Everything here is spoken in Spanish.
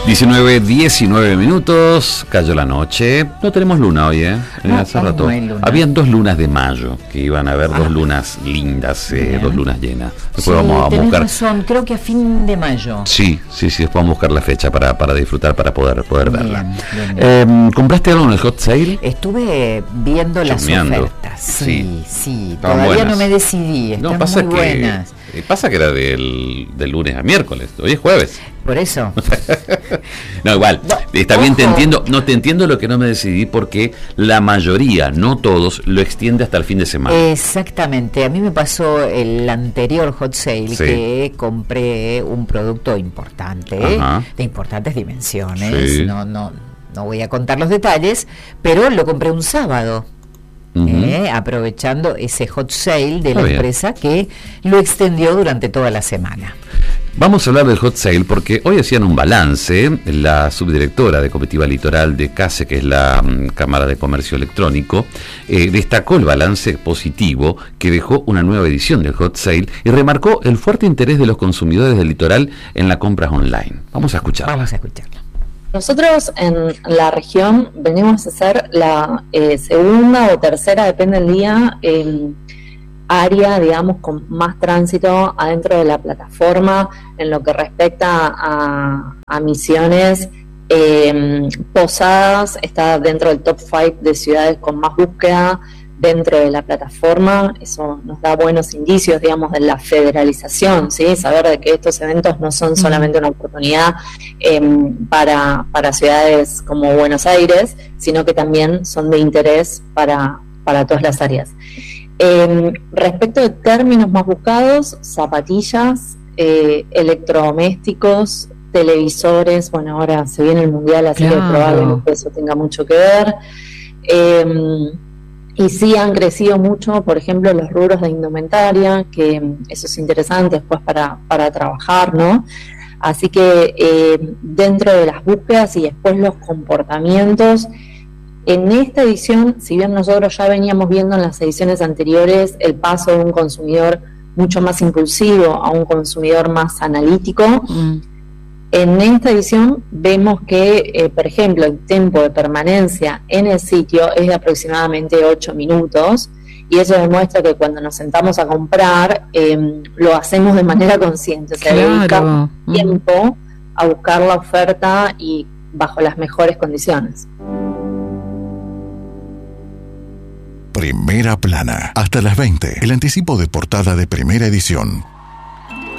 19 minutos, cayó la noche. No tenemos luna hoy, hace rato. Habían 2 lunas de mayo, que iban a haber 2 lunas lindas, 2 lunas llenas. Después sí, vamos a buscar. Razón, creo que a fin de mayo. Sí, después vamos a buscar la fecha para disfrutar, para poder verla. Bien. ¿Compraste algo en el hot sale? Estuve viendo las ofertas. Sí. Todavía buenas. No me decidí. Están muy buenas. Pasa que era del lunes a miércoles, hoy es jueves. Por eso. No, igual, está bien, te entiendo lo que no me decidí, porque la mayoría, no todos, lo extiende hasta el fin de semana. Exactamente, a mí me pasó el anterior hot sale, que compré un producto importante, de importantes dimensiones, no voy a contar los detalles, pero lo compré un sábado. Aprovechando ese hot sale de la empresa que lo extendió durante toda la semana. Vamos a hablar del hot sale porque hoy hacían un balance. La subdirectora de Comitiva Litoral de CASE, que es la Cámara de Comercio Electrónico, destacó el balance positivo que dejó una nueva edición del hot sale y remarcó el fuerte interés de los consumidores del litoral en las compras online. Vamos a escucharlo. Nosotros en la región venimos a ser la segunda o tercera, depende del día, área, digamos, con más tránsito adentro de la plataforma en lo que respecta a Misiones. Posadas está dentro del top 5 de ciudades con más búsqueda dentro de la plataforma. Eso nos da buenos indicios, digamos, de la federalización, ¿sí? Saber de que estos eventos no son solamente una oportunidad para ciudades como Buenos Aires, sino que también son de interés para todas las áreas. Respecto de términos más buscados, zapatillas, electrodomésticos, televisores. Bueno, ahora se viene el mundial, así que probablemente eso tenga mucho que ver. Y sí han crecido mucho, por ejemplo, los rubros de indumentaria, que eso es interesante después para trabajar, ¿no? Así que dentro de las búsquedas y después los comportamientos, en esta edición, si bien nosotros ya veníamos viendo en las ediciones anteriores el paso de un consumidor mucho más impulsivo a un consumidor más analítico, en esta edición vemos que, por ejemplo, el tiempo de permanencia en el sitio es de aproximadamente 8 minutos, y eso demuestra que cuando nos sentamos a comprar, lo hacemos de manera consciente, o sea, dedicamos tiempo a buscar la oferta y bajo las mejores condiciones. Primera Plana, hasta las 20, el anticipo de portada de Primera Edición.